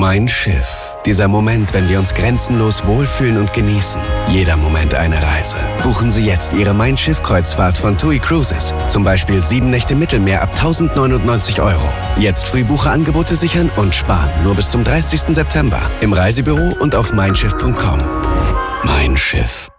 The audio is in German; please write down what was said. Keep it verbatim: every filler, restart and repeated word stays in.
Mein Schiff. Dieser Moment, wenn wir uns grenzenlos wohlfühlen und genießen. Jeder Moment eine Reise. Buchen Sie jetzt Ihre Mein Schiff-Kreuzfahrt von TUI Cruises. Zum Beispiel sieben Nächte Mittelmeer ab tausendneunundneunzig Euro. Jetzt Frühbucherangebote sichern und sparen. Nur bis zum dreißigsten September. Im Reisebüro und auf mein schiff punkt com. Mein Schiff.